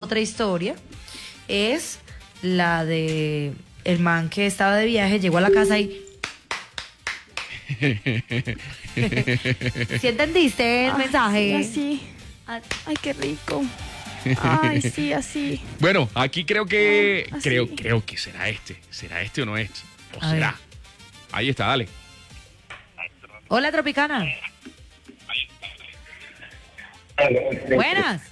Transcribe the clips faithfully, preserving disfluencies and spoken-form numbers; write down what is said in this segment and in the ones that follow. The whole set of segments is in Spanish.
otra historia. Es la de el man que estaba de viaje, llegó a la casa y... ¿Sí entendiste el Ay, mensaje? Así. Ay, qué rico. Ay, sí, así. Bueno, aquí creo que Así. creo creo que será este. ¿Será este o no este? ¿O A será? ver. Ahí está, dale. Hola, Tropicana. Buenas.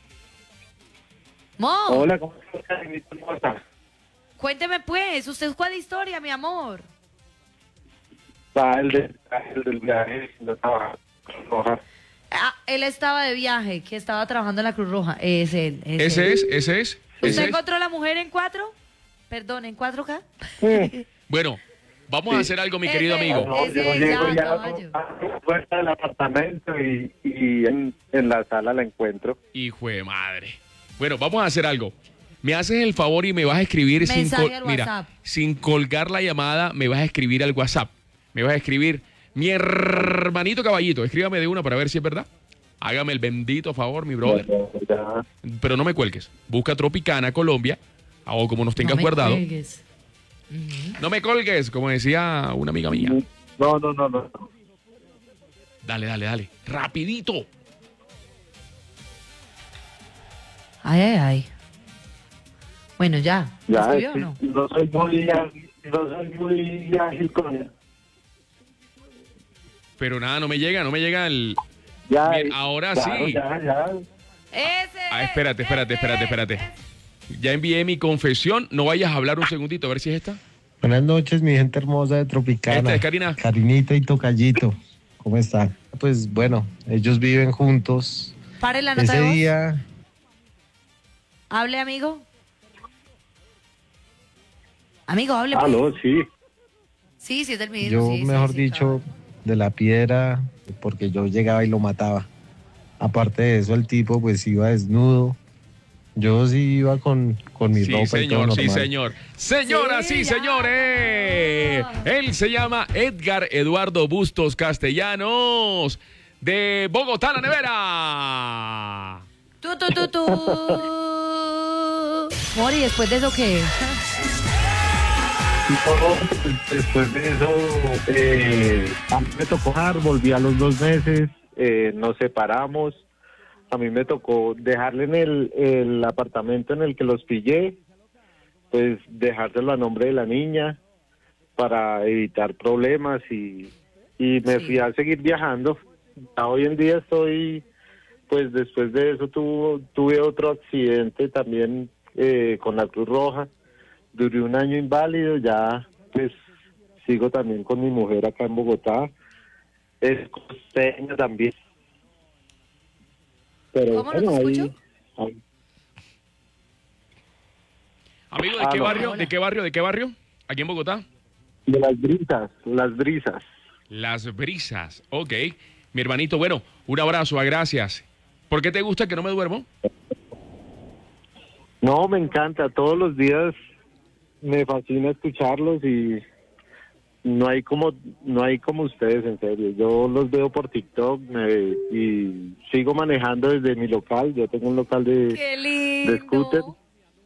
Mo, Hola, ¿cómo estás? ¿Cómo estás? cuénteme pues, ¿usted cuál historia, mi amor? Va el, de, el del viaje, no estaba roja. Ah, él estaba de viaje, que estaba trabajando en la Cruz Roja. Es él. Es Ese él. es, ese es. ¿Usted ese es. encontró a la mujer en cuatro? Perdón, ¿en cuatro K? Bueno, vamos a hacer algo, mi Ese querido es. amigo. No, Ese yo es llego ya, ya caballo. a la puerta del apartamento y, y en, en la sala la encuentro. Hijo de madre. Bueno, vamos a hacer algo. Me haces el favor y me vas a escribir sin, Mensaje col- al mira, WhatsApp. sin colgar la llamada, me vas a escribir al WhatsApp. Me vas a escribir, mi hermanito caballito, escríbame de una para ver si es verdad. Hágame el bendito favor, mi brother. Ya. Pero no me cuelgues. Busca Tropicana Colombia, o como nos tengas No me guardado. cuelgues. Ujú. No me colgues, como decía una amiga mía. No, no, no, no. Dale, dale, dale. Rapidito. Ay, ay, ay. Bueno, ya. Ya, ¿Escribió o sí, no? no soy muy ágil, no soy muy ágil con él. Pero nada, no me llega, no me llega el... Ya, Bien, eh, ahora claro, sí. Ya, ya. Ese Ah, es, espérate, espérate, ese espérate, es, espérate. ese- Ya envié mi confesión. No vayas a hablar un segundito, a ver si es esta. Buenas noches, mi gente hermosa de Tropicana. Esta es Karina. Karinita y Tocallito. ¿Cómo están? Pues bueno, ellos viven juntos. Pare la nota Ese de voz. día, Hable, amigo. Amigo, hable. pues. Aló, sí. Sí, sí, es del mismo. yo sí, sí, mejor sí, dicho, de la piedra, porque yo llegaba y lo mataba. Aparte de eso, el tipo pues iba desnudo. Yo sí iba con, con mi Sí, ropa y todo señor, sí, normal. señor. Señoras Sí, y ya. señores. Él se llama Edgar Eduardo Bustos Castellanos, de Bogotá, la nevera. Tú, tú, tú, tú. Mori, ¿después de eso qué? Y todo, después de eso, eh, a mí me tocó dejar, volví a los dos meses, eh, nos separamos. A mí me tocó dejarle en el, el apartamento en el que los pillé, pues dejárselo a nombre de la niña para evitar problemas y, y me Sí. fui a seguir viajando. Ya hoy en día estoy, pues después de eso tuvo, tuve otro accidente también eh, con la Cruz Roja. Duré un año inválido, ya pues sigo también con mi mujer acá en Bogotá. Es costeña también. Pero ¿Cómo no te ahí- escucho? ahí- Amigo, ¿de Ah, qué no. barrio? Hola. ¿De qué barrio? ¿De qué barrio? Aquí en Bogotá. de las brisas, las brisas. Las Brisas. Ok. Mi hermanito, bueno, un abrazo, a gracias. ¿Por qué te gusta que no me duermo? No, me encanta, todos los días me fascina escucharlos y no hay como no hay como ustedes, en serio. Yo los veo por TikTok me- y sigo manejando desde mi local. Yo tengo un local de, Qué de scooter. lindo.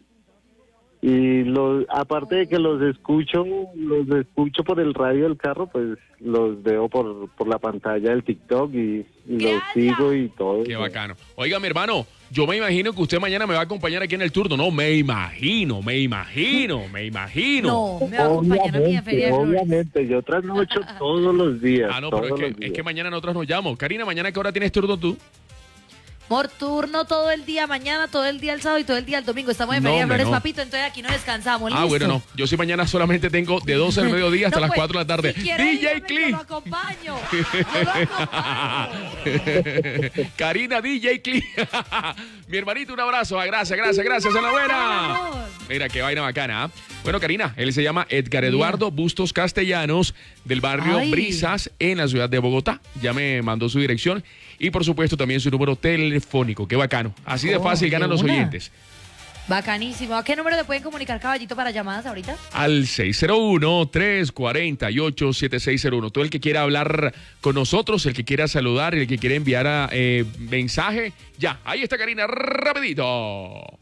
Y los, aparte de que los escucho, los escucho por el radio del carro, pues los veo por, por la pantalla del TikTok y, y ¡Qué los ala! sigo y todo. Qué bacano. Oiga, mi hermano, yo me imagino que usted mañana me va a acompañar aquí en el turno. No, me imagino, me imagino, me imagino. No, me va a acompañar a mí a Feria de Flores. obviamente, yo trasnocho todos los días. Ah, no, pero todos es los que, es días. que mañana nosotros nos llamamos. Karina, ¿mañana qué hora tienes turno tú? Por turno todo el día, mañana, todo el día el sábado y todo el día el domingo. Estamos en No, Feria de hombre, Flores, no. papito, entonces aquí no descansamos. Ah, ¿listo? bueno, no. Yo sí mañana solamente tengo de doce del mediodía hasta No, las pues, cuatro de la tarde. Si quiere, D J dígame, yo Clee. lo acompaño. Yo lo acompaño. Karina D J Clee. Mi hermanito, un abrazo. Ah, Gracias, gracias, gracias, enhorabuena. amor. Mira, qué vaina bacana. ¿ah? Bueno, Karina, él se llama Edgar Eduardo Bustos Castellanos, del barrio Ay. Brisas, en la ciudad de Bogotá. Ya me mandó su dirección y, por supuesto, también su número telefónico. Qué bacano. Así de Oh, fácil de ganan los una. oyentes. Bacanísimo. ¿A qué número te pueden comunicar, caballito, para llamadas ahorita? Al seis cero uno, tres cuatro ocho, siete seis cero uno. Todo el que quiera hablar con nosotros, el que quiera saludar, el que quiera enviar a, eh, mensaje, ya, ahí está Karina, rapidito.